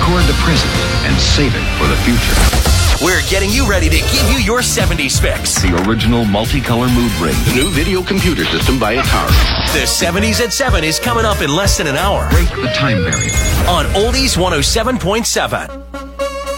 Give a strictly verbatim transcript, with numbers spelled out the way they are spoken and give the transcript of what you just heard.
record the present and save it for the future. We're getting you ready to give you your seventies fix. The original multicolor mood ring. The new video computer system by Atari. The seventies at seven is coming up in less than an hour. Break the time barrier. On Oldies one oh seven point seven.